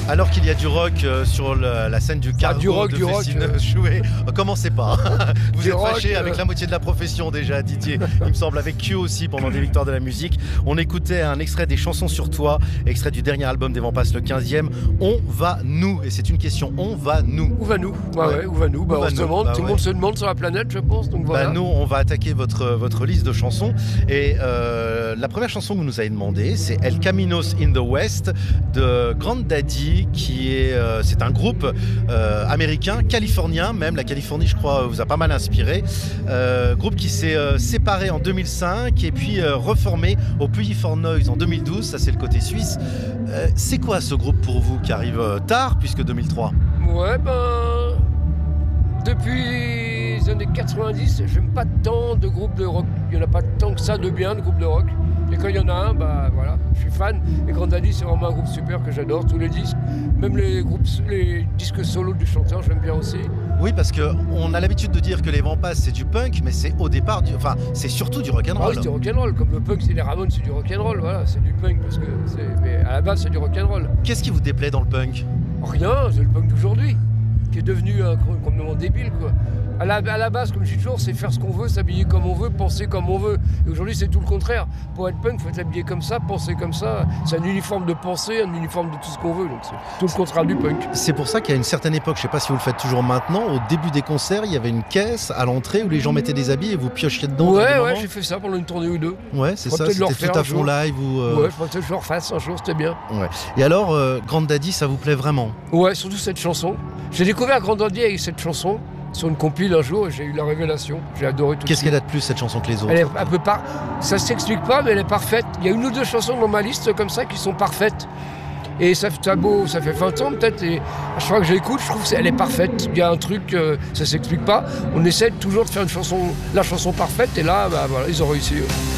Alors qu'il y a du rock sur la scène du cargo du rock, joué. Commencez pas. Vous êtes fâché rock, avec la moitié de la profession déjà, Didier. Il me semble, avec Q aussi pendant des victoires de la musique. On écoutait un extrait des Chansons sur toi, extrait du dernier album des Vampas, le 15e. On va nous. Et c'est une question. On va nous. Où va nous? Où va nous? On se demande. Tout le monde se demande sur la planète, je pense. Donc voilà. Nous, on va attaquer votre liste de chansons. Et la première chanson que vous nous avez demandé, c'est El Caminos in the West de Grandaddy, qui est c'est un groupe américain, californien même. La Californie, je crois, vous a pas mal inspiré. Groupe qui s'est séparé en 2005 et puis reformé au Puy for Noise en 2012. Ça, c'est le côté suisse. C'est quoi ce groupe pour vous qui arrive tard, puisque 2003? Ouais, depuis les années 90, j'aime pas tant de groupes de rock. Il n'y en a pas tant que ça de bien, de groupes de rock. Et quand il y en a un, voilà, je suis fan. Et Grandaddy, c'est vraiment un groupe super que j'adore, tous les disques. Même les disques solo du chanteur, j'aime bien aussi. Oui, parce qu'on a l'habitude de dire que les Vampas, c'est du punk, mais c'est au départ, c'est surtout du rock'n'roll. Ah oui, c'est du rock'n'roll. Comme le punk, c'est les Ramones, c'est du rock'n'roll. Voilà, c'est du punk, mais à la base, c'est du rock'n'roll. Qu'est-ce qui vous déplaît dans le punk? Rien, c'est le punk d'aujourd'hui, qui est devenu complètement débile, quoi. À la base, comme je dis toujours, c'est faire ce qu'on veut, s'habiller comme on veut, penser comme on veut. Et aujourd'hui, c'est tout le contraire. Pour être punk, il faut s'habiller comme ça, penser comme ça. C'est un uniforme de pensée, un uniforme de tout ce qu'on veut. Donc c'est tout le contraire du punk. C'est pour ça qu'à une certaine époque, je ne sais pas si vous le faites toujours maintenant, au début des concerts, il y avait une caisse à l'entrée où les gens mettaient des habits et vous piochiez dedans. Ouais, j'ai fait ça pendant une tournée ou deux. Ouais, c'est ça, c'était tout à fond live ou... Ouais, je pensais que je le refasse un jour, c'était bien. Ouais. Et alors, Grandaddy, ça vous plaît vraiment? Ouais, surtout cette chanson. J'ai découvert Grandaddy avec cette chanson. Sur une compile un jour, j'ai eu la révélation. J'ai adoré tout. Qu'est-ce qu'elle a de plus, cette chanson, que les autres? Elle est un peu ça s'explique pas, mais elle est parfaite. Il y a une ou deux chansons dans ma liste comme ça qui sont parfaites. Et ça fait 20 ans peut-être, et à chaque fois que je l'écoute, je trouve qu'elle est parfaite. Il y a un truc, ça s'explique pas. On essaie toujours de faire la chanson parfaite, et là, voilà, ils ont réussi.